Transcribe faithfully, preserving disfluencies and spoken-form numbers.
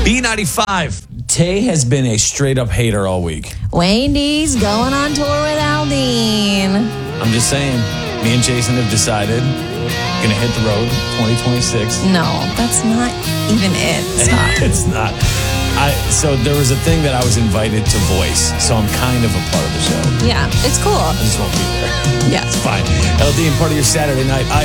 B ninety-five. Tay has been a straight-up hater all week. Wendy's going on tour with Aldine. I'm just saying, me and Jason have decided going to hit the road twenty twenty-six. No, that's not even it. Stop. It's not. I So there was a thing that I was invited to voice, so I'm kind of a part of the show. Yeah, it's cool. I just won't be there. Yeah. It's fine. L D and part of your Saturday night. I